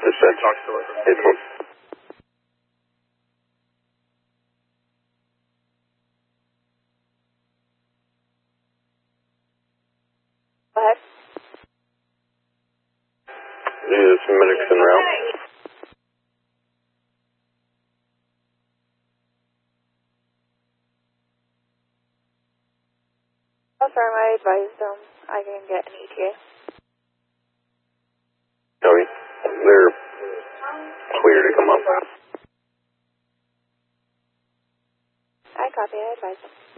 Dispatch. Talk to her. April. Go ahead. Is medics en route? Oh, sorry, I advised I can get an ETA. Copy. They're clear to come up. I copy, I advised them.